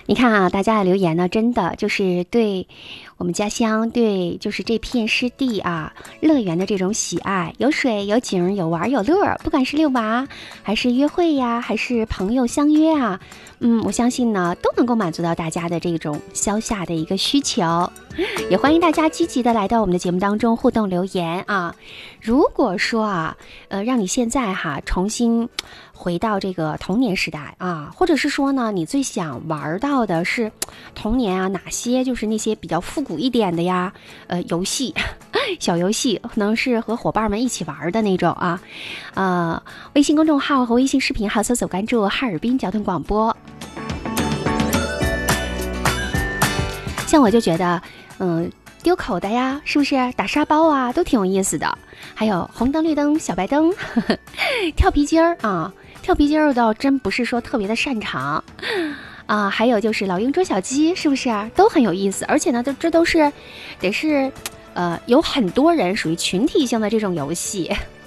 你看啊，大家的留言呢，真的就是对我们家乡，对就是这片湿地啊，乐园的这种喜爱，有水有景有玩有乐，不管是遛娃，还是约会呀，还是朋友相约啊，我相信呢都能够满足到大家的这种消夏的一个需求。也欢迎大家积极的来到我们的节目当中互动留言啊。如果说啊，让你现在重新回到这个童年时代啊，或者是说呢，你最想玩到的是童年啊哪些就是那些比较复古一点的呀，游戏，小游戏，可能是和伙伴们一起玩的那种啊，微信公众号和微信视频号搜索关注哈尔滨交通广播。像我就觉得丢口袋呀，是不是打沙包啊，都挺有意思的。还有红灯绿灯小白灯，跳皮筋儿啊，跳皮筋儿我倒真不是说特别的擅长啊。还有就是老鹰捉小鸡，是不是都很有意思？而且呢，这都是得是有很多人属于群体性的这种游戏。